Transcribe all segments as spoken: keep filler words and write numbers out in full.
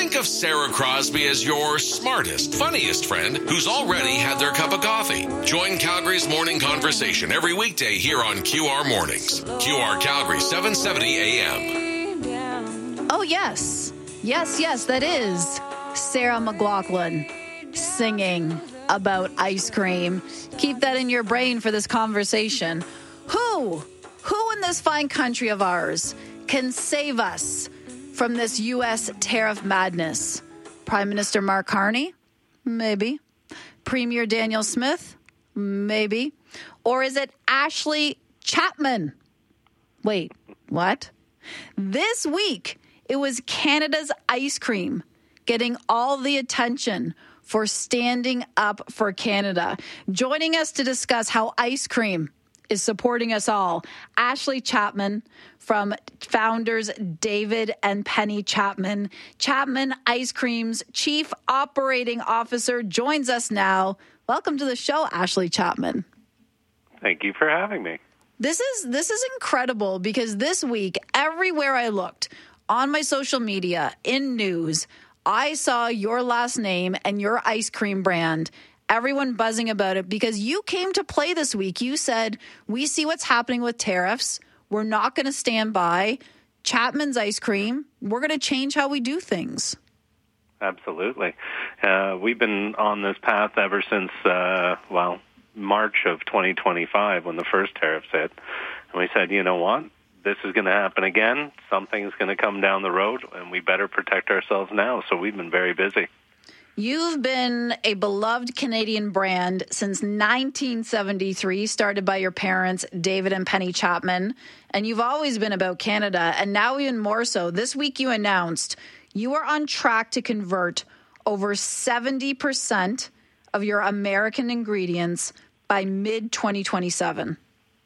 Think of Sarah Crosby as your smartest, funniest friend who's already had their cup of coffee. Join Calgary's morning conversation every weekday here on Q R Mornings. Q R Calgary, seven seventy A M. Oh, yes. Yes, yes, that is Sarah McLachlan singing about ice cream. Keep that in your brain for this conversation. Who, who in this fine country of ours can save us from this U S tariff madness? Prime Minister Mark Carney? Maybe. Premier Danielle Smith? Maybe. Or is it Ashley Chapman? Wait, what? This week, it was Canada's ice cream getting all the attention for standing up for Canada. Joining us to discuss how ice cream is supporting us all, Ashley Chapman from founders David and Penny Chapman. Chapman Ice Cream's Chief Operating Officer joins us now. Welcome to the show, Ashley Chapman. Thank you for having me. This is this is incredible because this week, everywhere I looked, on my social media, in news, I saw your last name and your ice cream brand. Everyone buzzing about it because you came to play this week. You said, we see what's happening with tariffs. We're not going to stand by. Chapman's Ice Cream, we're going to change how we do things. Absolutely. Uh, we've been on this path ever since, uh, well, March of twenty twenty-five when the first tariffs hit. And we said, you know what? This is going to happen again. Something's going to come down the road, and we better protect ourselves now. So we've been very busy. You've been a beloved Canadian brand since nineteen seventy-three, started by your parents, David and Penny Chapman, and you've always been about Canada, and now even more so. This week you announced you are on track to convert over seventy percent of your American ingredients by mid twenty twenty-seven.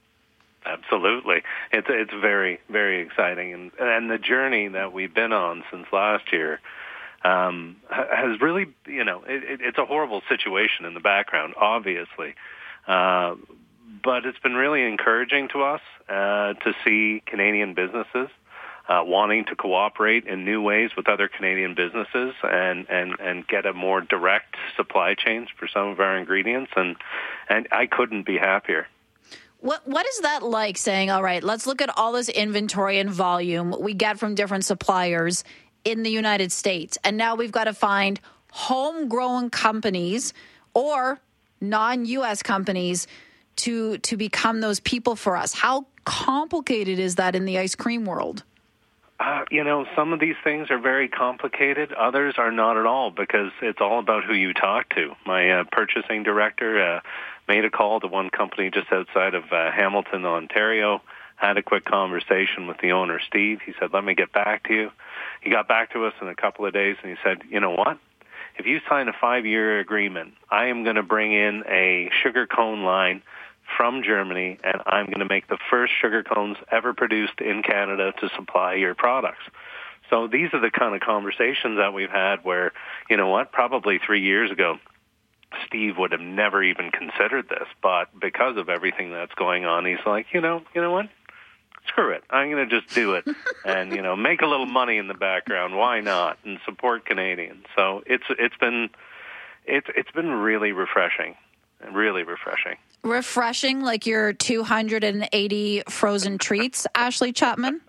Absolutely. It's it's very, very exciting. And, and the journey that we've been on since last year um, has really, you know, it, it, it's a horrible situation in the background, obviously. Uh, but it's been really encouraging to us uh, to see Canadian businesses uh, wanting to cooperate in new ways with other Canadian businesses and, and, and get a more direct supply chain for some of our ingredients. And, and I couldn't be happier. What What is that like saying, all right, let's look at all this inventory and volume we get from different suppliers in the United States, and now we've got to find homegrown companies or non-U S companies to to become those people for us? How complicated is that in the ice cream world? Uh, you know, some of these things are very complicated. Others are not at all because it's all about who you talk to. My uh, purchasing director uh, made a call to one company just outside of uh, Hamilton, Ontario, had a quick conversation with the owner, Steve. He said, let me get back to you. He got back to us in a couple of days, and he said, you know what? If you sign a five-year agreement, I am going to bring in a sugar cone line from Germany, and I'm going to make the first sugar cones ever produced in Canada to supply your products. So these are the kind of conversations that we've had where, you know what, probably three years ago, Steve would have never even considered this. But because of everything that's going on, he's like, you know, you know what? Screw it. I'm going to just do it and, you know, make a little money in the background. Why not? And support Canadians. So it's it's been it's it's been really refreshing. Really refreshing. Refreshing, like your two hundred eighty frozen treats, Ashley Chapman?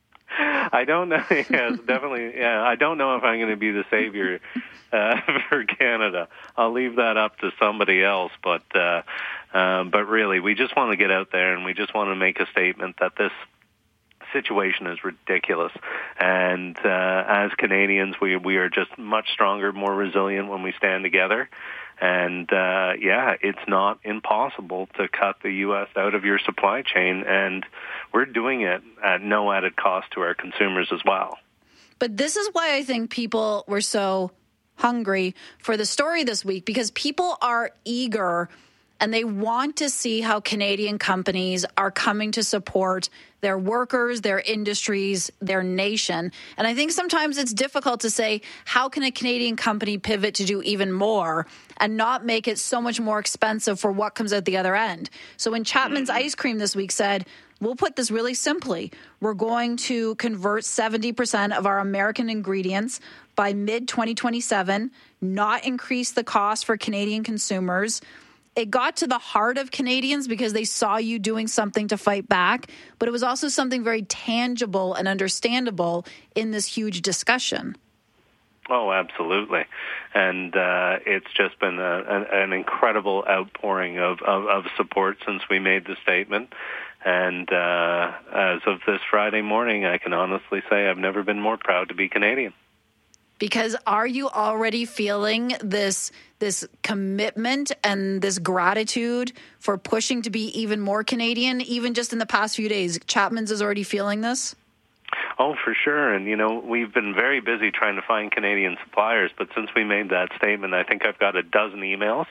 I don't know. Yeah, definitely. Yeah, I don't know if I'm going to be the savior uh, for Canada. I'll leave that up to somebody else. But uh, uh, but really, we just want to get out there and we just want to make a statement that this situation is ridiculous. And uh, as Canadians, we we are just much stronger, more resilient when we stand together. And, uh, yeah, it's not impossible to cut the U S out of your supply chain, and we're doing it at no added cost to our consumers as well. But this is why I think people were so hungry for the story this week, because people are eager and they want to see how Canadian companies are coming to support their workers, their industries, their nation. And I think sometimes it's difficult to say, how can a Canadian company pivot to do even more and not make it so much more expensive for what comes out the other end? So when Chapman's Ice Cream this week said, we'll put this really simply. We're going to convert seventy percent of our American ingredients by mid twenty twenty-seven, not increase the cost for Canadian consumers. It got to the heart of Canadians because they saw you doing something to fight back, but it was also something very tangible and understandable in this huge discussion. Oh, absolutely. And uh, it's just been a, an, an incredible outpouring of, of, of support since we made the statement. And uh, as of this Friday morning, I can honestly say I've never been more proud to be Canadian. Because are you already feeling this this commitment and this gratitude for pushing to be even more Canadian, even just in the past few days? Chapman's is already feeling this? Oh, for sure. And, you know, we've been very busy trying to find Canadian suppliers, but since we made that statement, I think I've got a dozen emails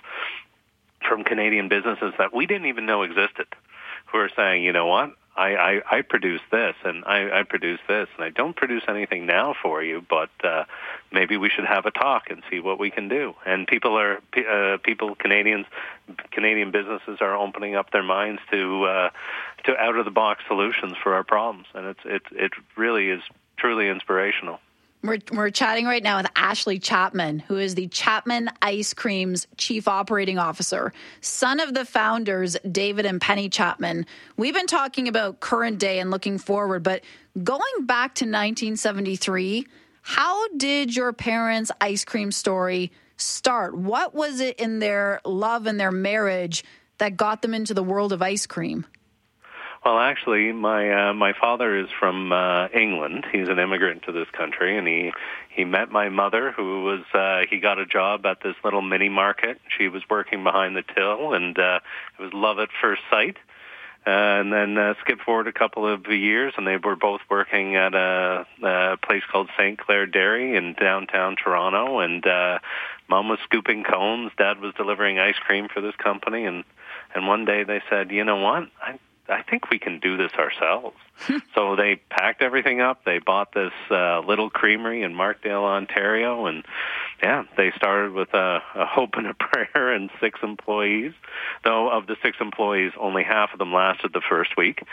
from Canadian businesses that we didn't even know existed, who are saying, you know what, I, I, I produce this, and I, I produce this, and I don't produce anything now for you, but uh, maybe we should have a talk and see what we can do. And people are, uh, people, Canadians, Canadian businesses are opening up their minds to uh, to out-of-the-box solutions for our problems, and it's it it really is truly inspirational. We're, we're chatting right now with Ashley Chapman, who is the Chapman Ice Cream's Chief Operating Officer, son of the founders, David and Penny Chapman. We've been talking about current day and looking forward, but going back to nineteen seventy-three, how did your parents' ice cream story start? What was it in their love and their marriage that got them into the world of ice cream? Well, actually, my uh, my father is from uh, England. He's an immigrant to this country, and he he met my mother, who was uh, he got a job at this little mini market. She was working behind the till, and uh, it was love at first sight. Uh, and then uh, skip forward a couple of years, and they were both working at a, a place called Saint Clair Dairy in downtown Toronto. And uh, Mom was scooping cones, Dad was delivering ice cream for this company, and and one day they said, you know what, I. I think we can do this ourselves. So they packed everything up. They bought this uh, little creamery in Markdale, Ontario, and yeah, they started with a, a hope and a prayer and six employees. Though of the six employees, only half of them lasted the first week.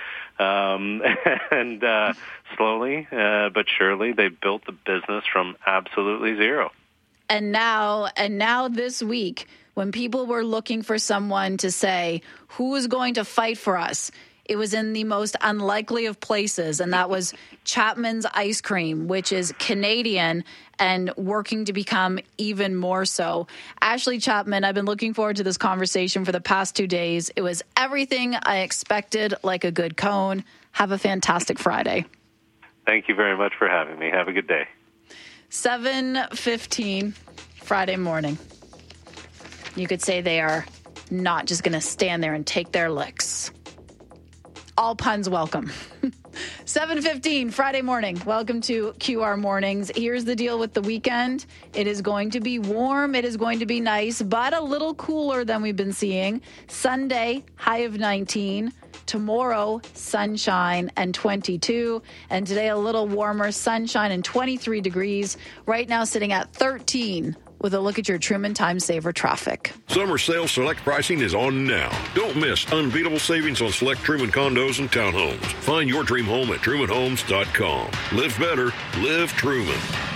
Um, and uh, slowly uh, but surely, they built the business from absolutely zero. And now, and now this week, when people were looking for someone to say, who is going to fight for us? It was in the most unlikely of places, and that was Chapman's Ice Cream, which is Canadian and working to become even more so. Ashley Chapman, I've been looking forward to this conversation for the past two days. It was everything I expected, like a good cone. Have a fantastic Friday. Thank you very much for having me. Have a good day. seven fifteen Friday morning. You could say they are not just going to stand there and take their licks. All puns welcome. seven fifteen Friday morning. Welcome to Q R Mornings. Here's the deal with the weekend. It is going to be warm. It is going to be nice, but a little cooler than we've been seeing. Sunday, high of nineteen. Tomorrow, sunshine and twenty-two. And today, a little warmer, sunshine and twenty-three degrees. Right now, sitting at thirteen. With a look at your Truman Time Saver traffic. Summer sale select pricing is on now. Don't miss unbeatable savings on select Truman condos and townhomes. Find your dream home at truman homes dot com. Live better. Live Truman.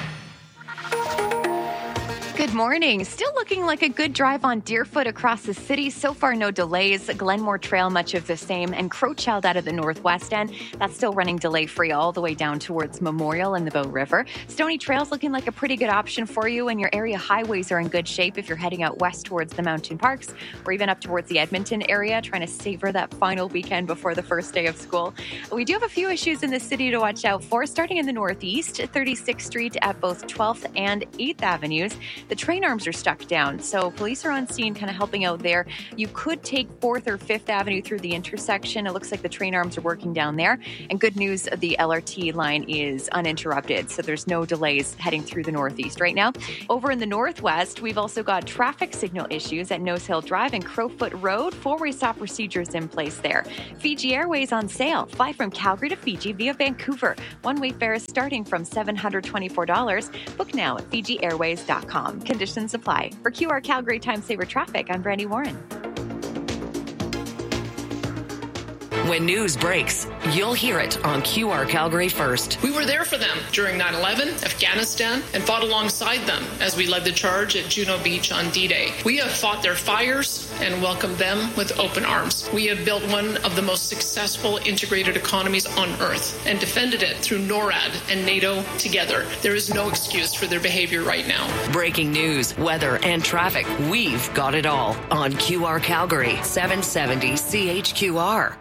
Good morning. Still looking like a good drive on Deerfoot across the city. So far, no delays. Glenmore Trail, much of the same. And Crowchild out of the northwest end. That's still running delay-free all the way down towards Memorial and the Bow River. Stony Trail's looking like a pretty good option for you. And your area highways are in good shape if you're heading out west towards the mountain parks or even up towards the Edmonton area, trying to savor that final weekend before the first day of school. We do have a few issues in the city to watch out for, starting in the northeast, thirty-sixth Street at both twelfth and eighth Avenues. The train arms are stuck down, so police are on scene kind of helping out there. You could take fourth or fifth Avenue through the intersection. It looks like the train arms are working down there. And good news, the L R T line is uninterrupted, so there's no delays heading through the northeast right now. Over in the northwest, we've also got traffic signal issues at Nose Hill Drive and Crowfoot Road. Four-way stop procedures in place there. Fiji Airways on sale. Fly from Calgary to Fiji via Vancouver. One-way fare is starting from seven hundred twenty-four dollars. Book now at fiji airways dot com. Conditions apply. For Q R Calgary Time Saver Traffic, I'm Brandy Warren. When news breaks, you'll hear it on Q R Calgary first. We were there for them during nine eleven, Afghanistan, and fought alongside them as we led the charge at Juno Beach on D-Day. We have fought their fires and welcomed them with open arms. We have built one of the most successful integrated economies on Earth and defended it through NORAD and NATO together. There is no excuse for their behavior right now. Breaking news, weather, and traffic. We've got it all on Q R Calgary, seven seventy C H Q R.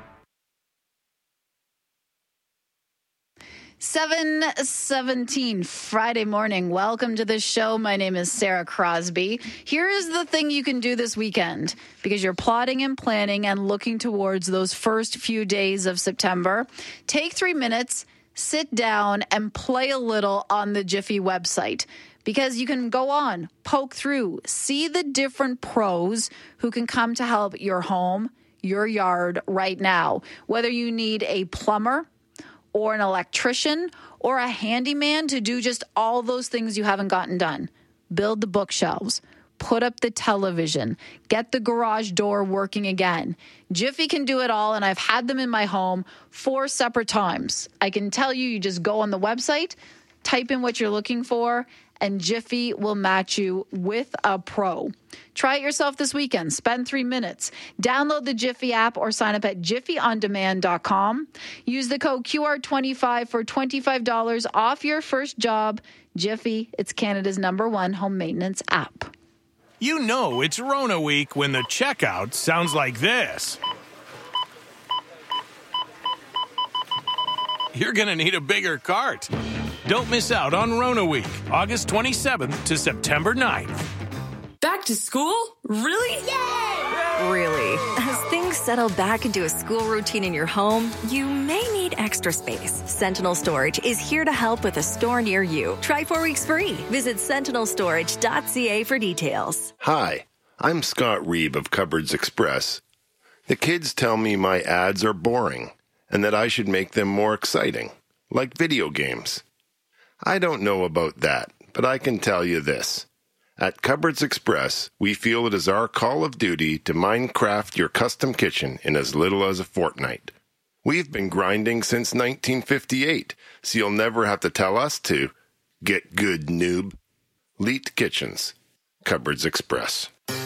seven seventeen Friday morning. Welcome to the show. My name is Sarah Crosby. Here is the thing you can do this weekend because you're plotting and planning and looking towards those first few days of September. Take three minutes, sit down, and play a little on the Jiffy website. Because you can go on, poke through, see the different pros who can come to help your home, your yard right now. Whether you need a plumber or an electrician or a handyman to do just all those things you haven't gotten done. Build the bookshelves, put up the television, get the garage door working again. Jiffy can do it all, and I've had them in my home four separate times. I can tell you, you just go on the website, type in what you're looking for, and Jiffy will match you with a pro. Try it yourself this weekend. Spend three minutes. Download the Jiffy app or sign up at jiffy on demand dot com. Use the code Q R twenty-five for twenty-five dollars off your first job. Jiffy, it's Canada's number one home maintenance app. You know it's Rona week when the checkout sounds like this. You're going to need a bigger cart. Don't miss out on Rona Week, August twenty-seventh to September ninth. Back to school? Really? Yay! Really. As things settle back into a school routine in your home, you may need extra space. Sentinel Storage is here to help with a store near you. Try four weeks free. Visit sentinel storage dot c a for details. Hi, I'm Scott Reeb of Cupboards Express. The kids tell me my ads are boring and that I should make them more exciting, like video games. I don't know about that, but I can tell you this. At Cupboards Express, we feel it is our call of duty to Minecraft your custom kitchen in as little as a fortnight. We've been grinding since nineteen fifty-eight, so you'll never have to tell us to. Get good, noob. Leet Kitchens. Cupboards Express.